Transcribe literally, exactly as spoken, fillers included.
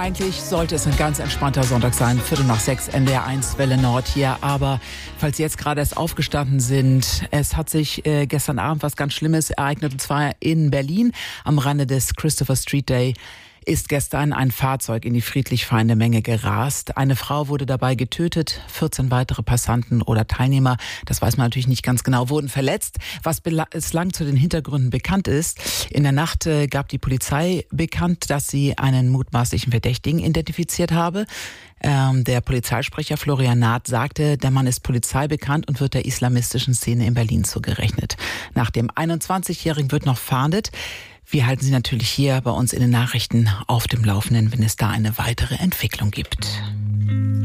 Eigentlich sollte es ein ganz entspannter Sonntag sein, Viertel nach sechs, N D R eins, Welle Nord hier. Aber falls Sie jetzt gerade erst aufgestanden sind, es hat sich äh, gestern Abend was ganz Schlimmes ereignet, und zwar in Berlin am Rande des Christopher Street Day. Ist gestern ein Fahrzeug in die friedlich fahrende Menge gerast. Eine Frau wurde dabei getötet, vierzehn weitere Passanten oder Teilnehmer, das weiß man natürlich nicht ganz genau, wurden verletzt. Was bislang zu den Hintergründen bekannt ist: In der Nacht äh, gab die Polizei bekannt, dass sie einen mutmaßlichen Verdächtigen identifiziert habe. Ähm, der Polizeisprecher Florian Naht sagte, der Mann ist Polizei bekannt und wird der islamistischen Szene in Berlin zugerechnet. Nach dem einundzwanzigjährigen wird noch fahndet. Wir halten Sie natürlich hier bei uns in den Nachrichten auf dem Laufenden, wenn es da eine weitere Entwicklung gibt.